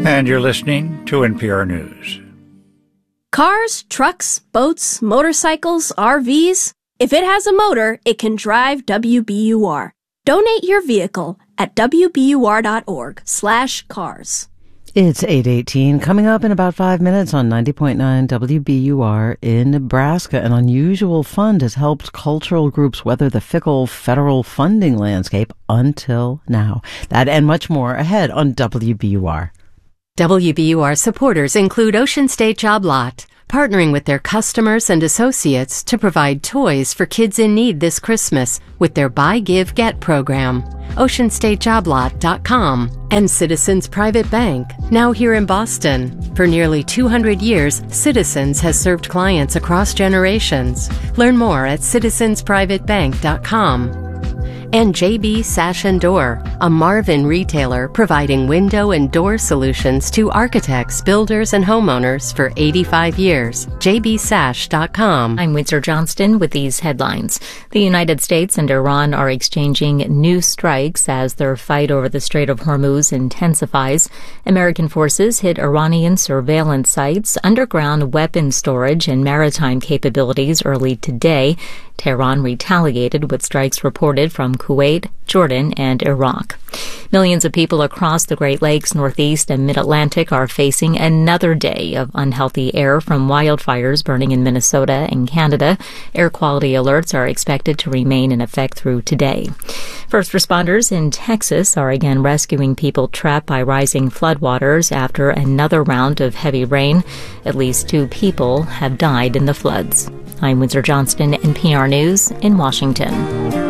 And you're listening to NPR News. Cars, trucks, boats, motorcycles, RVs. If it has a motor, it can drive WBUR. Donate your vehicle at wbur.org/cars. It's 8:18, coming up in about 5 minutes on 90.9 WBUR in Nebraska. An unusual fund has helped cultural groups weather the fickle federal funding landscape until now. That and much more ahead on WBUR. WBUR supporters include Ocean State Job Lot, partnering with their customers and associates to provide toys for kids in need this Christmas with their Buy, Give, Get program. OceanStateJobLot.com. And Citizens Private Bank, now here in Boston. For nearly 200 years, Citizens has served clients across generations. Learn more at CitizensPrivateBank.com. And JB Sash and Door, a Marvin retailer providing window and door solutions to architects, builders, and homeowners for 85 years. JBSash.com. I'm Windsor Johnston with these headlines. The United States and Iran are exchanging new strikes as their fight over the Strait of Hormuz intensifies. American forces hit Iranian surveillance sites, underground weapon storage, and maritime capabilities early today. Tehran retaliated with strikes reported from Kuwait, Jordan, and Iraq. Millions of people across the Great Lakes, Northeast, and Mid-Atlantic are facing another day of unhealthy air from wildfires burning in Minnesota and Canada. Air quality alerts are expected to remain in effect through today. First responders in Texas are again rescuing people trapped by rising floodwaters after another round of heavy rain. At least 2 people have died in the floods. I'm Windsor Johnston, NPR News in Washington.